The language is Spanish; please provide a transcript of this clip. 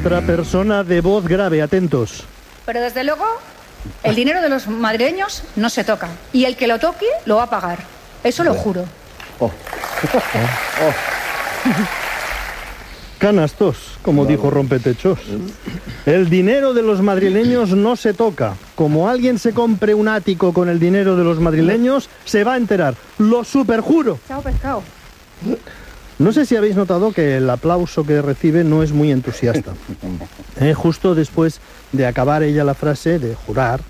Otra persona de voz grave, atentos. Pero desde luego, el dinero de los madrileños no se toca. Y el que lo toque, lo va a pagar. Eso lo juro. Canastos, como dijo Rompetechos. El dinero de los madrileños no se toca. Como alguien se compre un ático con el dinero de los madrileños, se va a enterar. Lo superjuro. Chao, pescado. No sé si habéis notado que el aplauso que recibe no es muy entusiasta. Justo después de acabar ella la frase de jurar